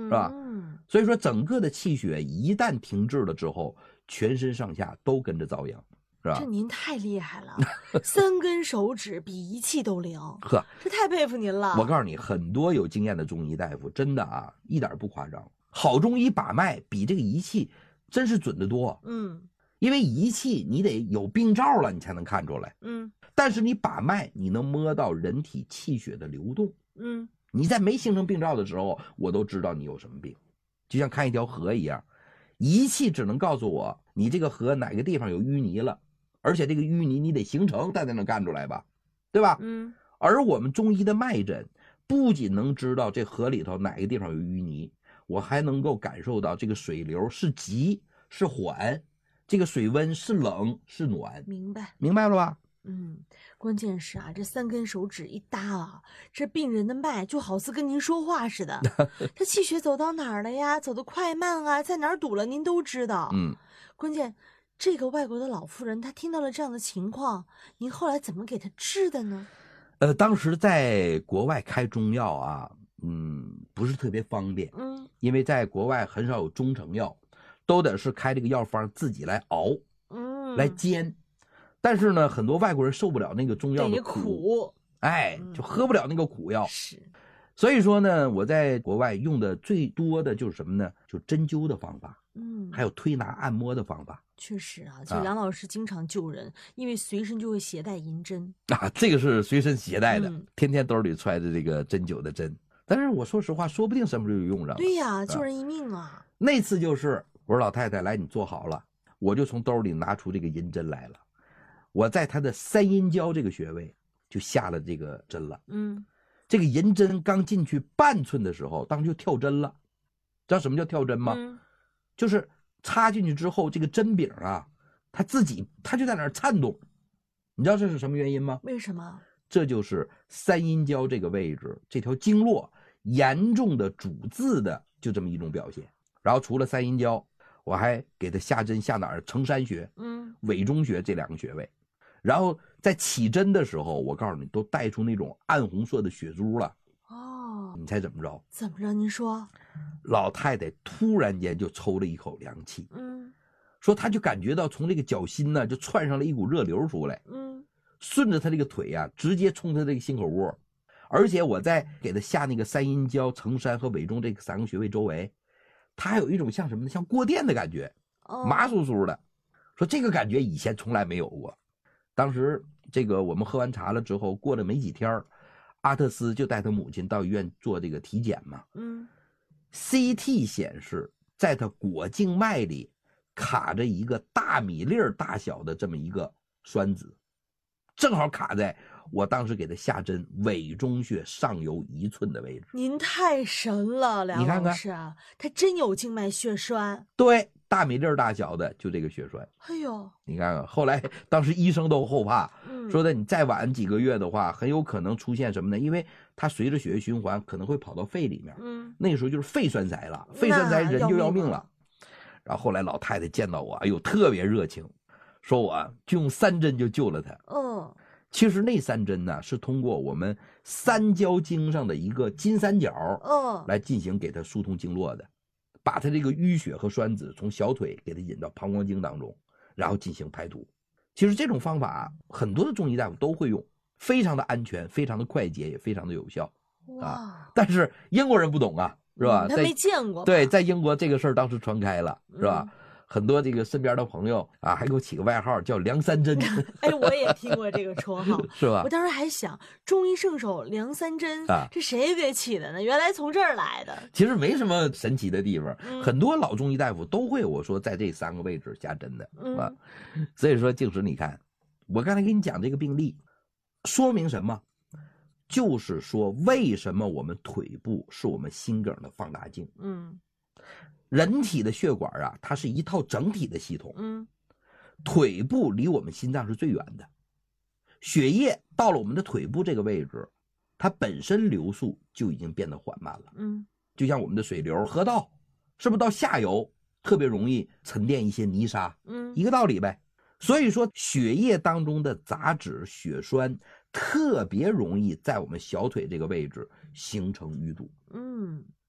是吧？所以说整个的气血一旦停滞了之后，全身上下都跟着遭殃，是吧？ 这您太厉害了，3根手指比仪器都灵， 呵， 这太佩服您了。 我告诉你，很多有经验的中医大夫，真的啊，一点不夸张，好中医把脉比这个仪器真是准得多。因为仪器你得有病灶了，你才能看出来。但是你把脉，你能摸到人体气血的流动。你在没形成病灶的时候，我都知道你有什么病，就像看一条河一样，仪器只能告诉我你这个河哪个地方有淤泥了，而且这个淤泥你得形成，它才能干出来吧，对吧？而我们中医的脉诊不仅能知道这河里头哪个地方有淤泥，我还能够感受到这个水流是急是缓，这个水温是冷是暖。明白了吧？ 关键是啊，这3根手指一搭啊，这病人的脉就好似跟您说话似的。他气血走到哪儿了呀？走得快慢啊，在哪儿堵了您都知道。关键这个外国的老妇人她听到了这样的情况，您后来怎么给她治的呢？ 当时在国外开中药啊，不是特别方便。因为在国外很少有中成药，都得是开这个药方自己来熬，来煎。但是呢，很多外国人受不了那个中药的苦，就喝不了那个苦药。 是， 所以说呢，我在国外用的最多的就是什么呢？就针灸的方法，还有推拿按摩的方法。 确实啊，就梁老师经常救人，因为随身就会携带银针啊，这个是随身携带的，天天兜里揣着这个针灸的针。但是我说实话，说不定什么时候就用上了。 对呀，救人一命啊！ 那次就是我说老太太来，你坐好了，我就从兜里拿出这个银针来了。我在他的三阴交这个穴位就下了这个针了。这个银针刚进去半寸的时候，当时就跳针了。知道什么叫跳针吗？就是插进去之后，这个针柄啊，它就在那儿颤动。你知道这是什么原因吗？ 为什么？ 这就是三阴交这个位置，这条经络严重的阻滞的就这么一种表现。然后除了三阴交，我还给他下针下哪儿？承山穴、委中穴这2个穴位。然后在起针的时候，我告诉你，都带出那种暗红色的血珠了。你猜怎么着？ 怎么着？您说。 老太太突然间就抽了一口凉气，说她就感觉到从这个脚心呢就窜上了一股热流出来，顺着她这个腿啊，直接冲她这个心口窝。而且我在给她下那个三阴交、承山和委中这3个穴位周围，她还有一种像什么呢？像过电的感觉，麻酥酥的。说这个感觉以前从来没有过。当时这个我们喝完茶了之后，过了没几天，阿特斯就带他母亲到医院做这个体检嘛。CT 显示在他果静脉里卡着一个大米粒大小的这么一个栓子，正好卡在我当时给他下针委中穴上游1寸的位置。 您太神了，梁老师，他真有静脉血栓。 对，大米粒大小的就这个血栓。 哎呦， 你看看，后来当时医生都后怕，说的你再晚几个月的话，很有可能出现什么呢？因为它随着血液循环可能会跑到肺里面，那个时候就是肺栓塞了，肺栓塞人就要命了。然后后来老太太见到我，哎呦特别热情，说我就用3针就救了她。其实那3针呢是通过我们三焦经上的一个金三角来进行给她疏通经络的，把她这个淤血和栓子从小腿给她引到膀胱经当中，然后进行排毒。其实这种方法很多的中医大夫都会用，非常的安全，非常的快捷，也非常的有效啊。但是英国人不懂啊，是吧？ 他没见过。 对，在英国这个事儿当时传开了，是吧？很多这个身边的朋友啊，还给我起个外号叫梁三针。 哎，我也听过这个绰号， 是吧？ 我当时还想，中医圣手梁三针这谁给起的呢？原来从这儿来的。 其实没什么神奇的地方，很多老中医大夫都会我说在这3个位置下针的啊。所以说，静时你看，我刚才给你讲这个病例，说明什么？就是说为什么我们腿部是我们心梗的放大镜。人体的血管啊，它是一套整体的系统。腿部离我们心脏是最远的，血液到了我们的腿部这个位置，它本身流速就已经变得缓慢了。就像我们的水流，河道是不是到下游特别容易沉淀一些泥沙？一个道理呗。所以说，血液当中的杂质、血栓特别容易在我们小腿这个位置形成淤堵。